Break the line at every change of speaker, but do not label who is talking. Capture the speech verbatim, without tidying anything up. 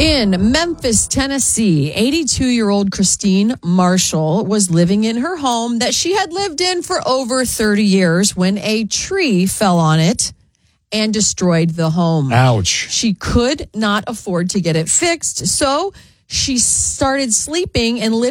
In Memphis, Tennessee, eighty-two-year-old Christine Marshall was living in her home that she had lived in for over thirty years when a tree fell on it and destroyed the home.
Ouch.
She could not afford to get it fixed, so she started sleeping and living